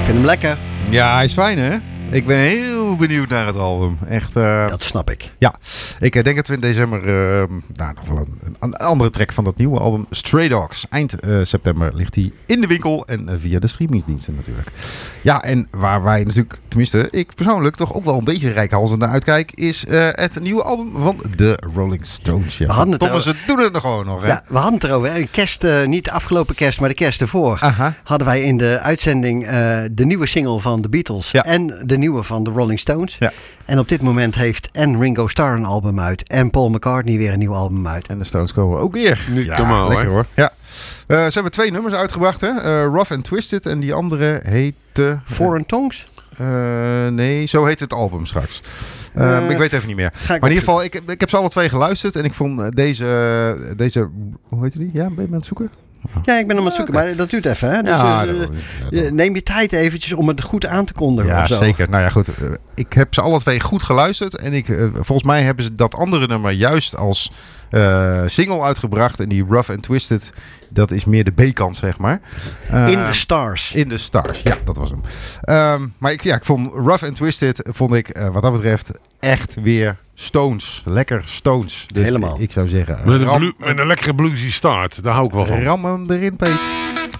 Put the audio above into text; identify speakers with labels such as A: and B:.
A: vind hem lekker.
B: Ja, hij is fijn, hè? Ik ben heel benieuwd naar het album. Echt.
A: Dat snap ik.
B: Ja, ik denk dat we in december nog wel een andere track van dat nieuwe album, Stray Dogs. Eind september ligt hij in de winkel en via de streamingsdiensten natuurlijk. Ja, en waar wij natuurlijk, tenminste ik persoonlijk, toch ook wel een beetje reikhalzend naar uitkijk, is het nieuwe album van de Rolling Stones. Ja.
A: We hadden het
B: Thomas, ze doen het nog gewoon nog. Hè?
A: Ja, we hadden het erover. Hè. Kerst, niet de afgelopen kerst, maar de kerst ervoor.
B: Aha.
A: Hadden wij in de uitzending de nieuwe single van de Beatles en de nieuwe van de Rolling Stones.
B: Ja.
A: En op dit moment heeft en Ringo Starr een album uit en Paul McCartney weer een nieuw album uit.
B: En de Stones komen ook weer.
C: Niet
B: ja,
C: normaal,
B: lekker
C: hè?
B: hoor. Ja. Ze hebben 2 nummers uitgebracht, hè? Rough and Twisted en die andere heette...
A: Foreign Tongues?
B: Nee, zo heet het album straks. Ik weet even niet meer. Maar in ieder geval, ik heb ze alle 2 geluisterd en ik vond deze hoe heet die? Ja, ben je aan het zoeken?
A: Ja, ik ben hem aan het zoeken, maar dat duurt even. Hè? Dus, neem je tijd eventjes om het goed aan te kondigen.
B: Ja,
A: of zo.
B: zeker. Nou ja, goed. Ik heb ze alle 2 goed geluisterd. En volgens mij hebben ze dat andere nummer juist als single uitgebracht. En die Rough and Twisted, dat is meer de B-kant, zeg maar.
A: In the Stars.
B: In the Stars, ja, dat was hem. Maar ik vond Rough and Twisted, wat dat betreft, echt weer Stones. Lekker Stones. Dus
A: helemaal.
B: Ik zou zeggen...
C: Met een lekkere bluesy start. Daar hou ik wel van.
B: Ram hem erin, Peet.